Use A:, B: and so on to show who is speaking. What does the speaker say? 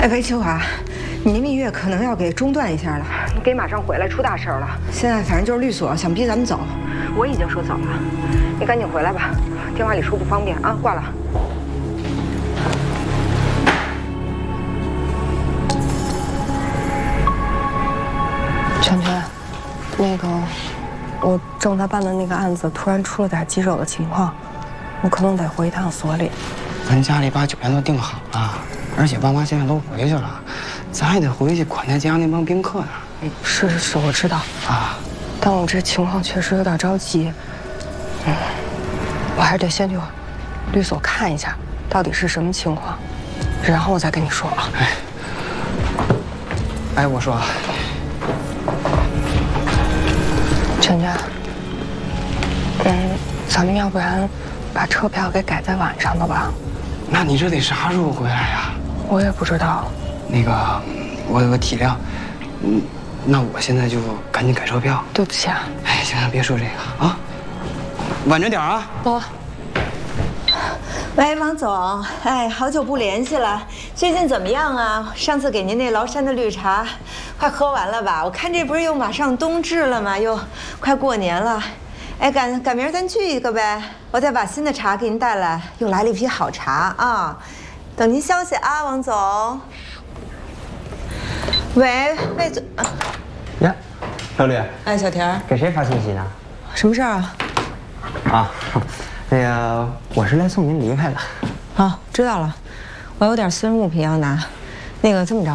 A: 哎，喂，秋华，你蜜月可能要给中断一下了，你给马上回来，出大事了。现在反正就是律所想逼咱们走，我已经说走了，你赶紧回来吧，电话里说不方便啊，挂了。
B: 圈圈，那个，我正在办的那个案子突然出了点棘手的情况，我可能得回一趟所里。
C: 咱家里把酒店都订好了，而且爸妈现在都回去了，咱还得回去款待家那帮宾客呢。
B: 是，我知道啊，但我这情况确实有点着急。我还是得先去律所看一下，到底是什么情况，然后我再跟你说啊。
C: 哎，我说。
B: 圈圈，咱们要不然把车票给改在晚上的吧？
C: 那你这得啥时候回来呀？
B: 我也不知道。
C: 那个，我体谅。那我现在就赶紧改车票。
B: 对不起啊。
C: 哎，行，别说这个啊，晚着点啊。
B: 哦。
D: 喂，王总，哎，好久不联系了，最近怎么样啊？上次给您那崂山的绿茶，快喝完了吧？我看这不是又马上冬至了吗？又快过年了，哎，赶明儿咱聚一个呗，我再把新的茶给您带来，又来了一批好茶啊，等您消息啊，王总。喂，魏总。
E: 呀，小吕。
D: 哎，小田。
E: 给谁发信息呢？
D: 什么事儿啊？
E: 啊。 那个，我是来送您离开的。
D: 好，知道了。我有点私人物品要拿。那个，这么着，